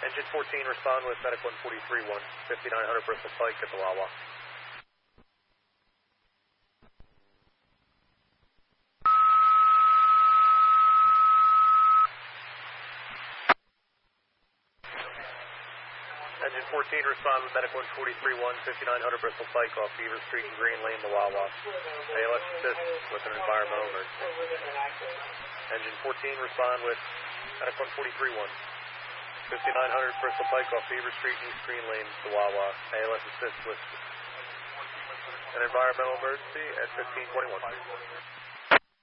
Engine 14, respond with Medic 143-1, 5900 Bristol Pike at the Wawa. Engine 14, respond with Medic 143-1, 5900 Bristol Pike off Beaver Street and Green Lane, the Wawa. ALS assist with an environmental emergency. Engine 14, respond with Medic 143-1, 5900 Bristol Pike off Beaver Street, East Green Lane, the Wawa. ALS assist with an environmental emergency at 1521.